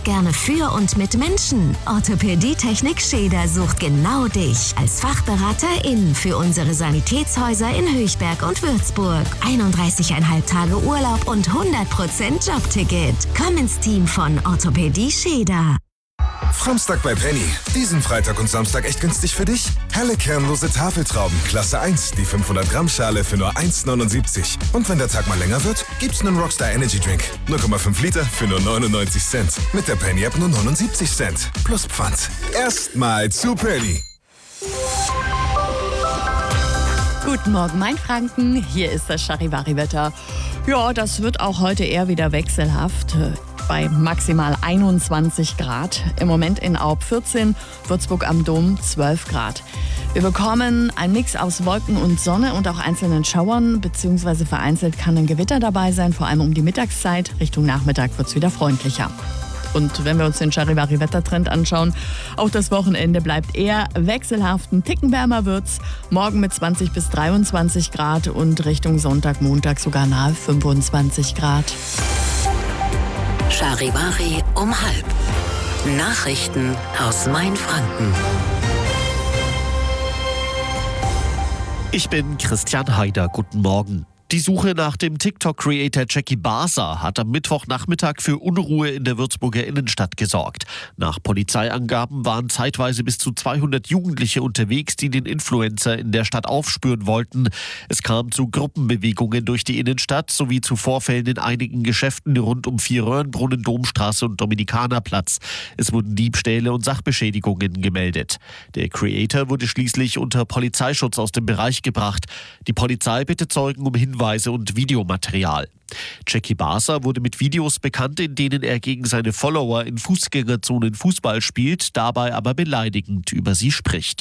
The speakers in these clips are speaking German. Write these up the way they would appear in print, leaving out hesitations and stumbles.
gerne für und mit Menschen. Orthopädie-Technik Scheder sucht genau dich als Fachberaterin für unsere Sanitätshäuser in Höchberg und Würzburg. 31,5 Tage Urlaub und 100% Jobticket. Komm ins Team von Orthopädie Scheder. Framstag bei Penny. Diesen Freitag und Samstag echt günstig für dich? Helle kernlose Tafeltrauben, Klasse 1, die 500 Gramm Schale für nur 1,79. Und wenn der Tag mal länger wird, gibt's einen Rockstar Energy Drink. 0,5 Liter für nur 99 Cent. Mit der Penny App nur 79 Cent. Plus Pfand. Erstmal zu Penny. Guten Morgen, Mainfranken. Hier ist das Charivari-Wetter. Ja, das wird auch heute eher wieder wechselhaft. Bei maximal 21 Grad. Im Moment in Aub 14, Würzburg am Dom 12 Grad. Wir bekommen einen Mix aus Wolken und Sonne und auch einzelnen Schauern, beziehungsweise vereinzelt kann ein Gewitter dabei sein, vor allem um die Mittagszeit. Richtung Nachmittag wird es wieder freundlicher. Und wenn wir uns den Charivari-Wettertrend anschauen, auch das Wochenende bleibt eher wechselhaft. Ein Ticken wärmer wird's. Morgen mit 20 bis 23 Grad und Richtung Sonntag, Montag sogar nahe 25 Grad. Charivari um 12:30. Nachrichten aus Mainfranken. Ich bin Christian Haider. Guten Morgen. Die Suche nach dem TikTok-Creator Jackie Basser hat am Mittwochnachmittag für Unruhe in der Würzburger Innenstadt gesorgt. Nach Polizeiangaben waren zeitweise bis zu 200 Jugendliche unterwegs, die den Influencer in der Stadt aufspüren wollten. Es kam zu Gruppenbewegungen durch die Innenstadt sowie zu Vorfällen in einigen Geschäften rund um Vierröhrenbrunnen, Domstraße und Dominikanerplatz. Es wurden Diebstähle und Sachbeschädigungen gemeldet. Der Creator wurde schließlich unter Polizeischutz aus dem Bereich gebracht. Die Polizei bittet Zeugen um Hinweise und Videomaterial. Jackie Basser wurde mit Videos bekannt, in denen er gegen seine Follower in Fußgängerzonen Fußball spielt, dabei aber beleidigend über sie spricht.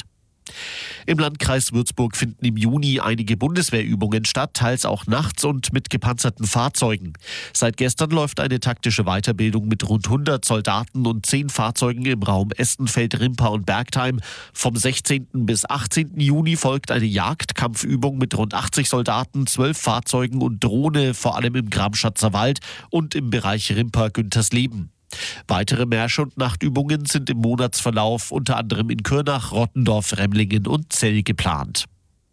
Im Landkreis Würzburg finden im Juni einige Bundeswehrübungen statt, teils auch nachts und mit gepanzerten Fahrzeugen. Seit gestern läuft eine taktische Weiterbildung mit rund 100 Soldaten und 10 Fahrzeugen im Raum Estenfeld, Rimpa und Bergtheim. Vom 16. bis 18. Juni folgt eine Jagdkampfübung mit rund 80 Soldaten, 12 Fahrzeugen und Drohne, vor allem im Gramschatzer Wald und im Bereich Rimpa-Güntersleben. Weitere Märsche und Nachtübungen sind im Monatsverlauf unter anderem in Kürnach, Rottendorf, Remlingen und Zell geplant.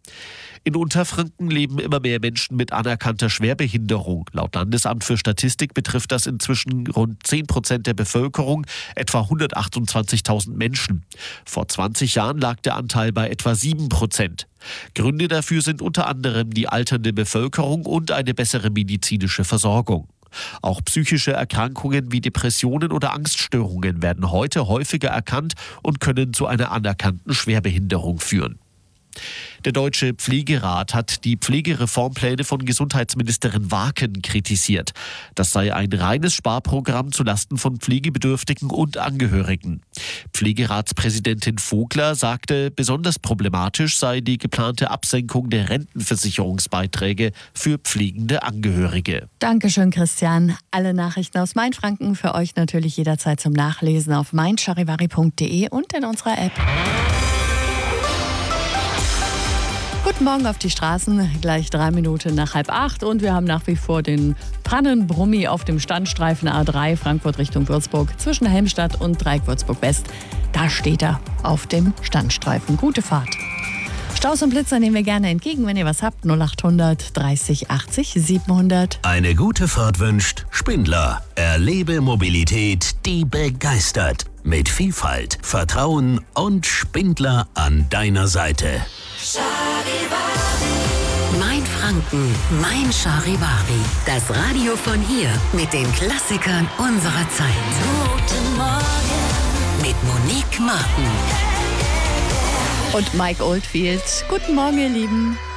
In Unterfranken leben immer mehr Menschen mit anerkannter Schwerbehinderung. Laut Landesamt für Statistik betrifft das inzwischen rund 10% der Bevölkerung, etwa 128.000 Menschen. Vor 20 Jahren lag der Anteil bei etwa 7%. Gründe dafür sind unter anderem die alternde Bevölkerung und eine bessere medizinische Versorgung. Auch psychische Erkrankungen wie Depressionen oder Angststörungen werden heute häufiger erkannt und können zu einer anerkannten Schwerbehinderung führen. Der Deutsche Pflegerat hat die Pflegereformpläne von Gesundheitsministerin Waken kritisiert. Das sei ein reines Sparprogramm zulasten von Pflegebedürftigen und Angehörigen. Pflegeratspräsidentin Vogler sagte, besonders problematisch sei die geplante Absenkung der Rentenversicherungsbeiträge für pflegende Angehörige. Dankeschön, Christian. Alle Nachrichten aus Mainfranken für euch natürlich jederzeit zum Nachlesen auf meincharivari.de und in unserer App. Guten Morgen auf die Straßen, gleich 3 Minuten nach 7:30 und wir haben nach wie vor den Pannenbrummi auf dem Standstreifen A3 Frankfurt Richtung Würzburg zwischen Helmstadt und Dreieck Würzburg West. Da steht er auf dem Standstreifen. Gute Fahrt. Staus und Blitzer nehmen wir gerne entgegen, wenn ihr was habt. 0800 30 80 700. Eine gute Fahrt wünscht Spindler. Erlebe Mobilität, die begeistert. Mit Vielfalt, Vertrauen und Spindler an deiner Seite. Mainfranken, mein Charivari. Das Radio von hier mit den Klassikern unserer Zeit. Guten Morgen mit Monique Martin und Mike Oldfield. Guten Morgen, ihr Lieben.